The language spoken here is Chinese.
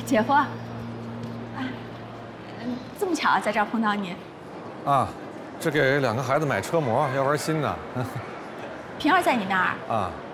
姐夫，这么巧在这儿碰到你。 啊，这给2个孩子买车模，要玩新的。 平儿在你那儿？ 啊，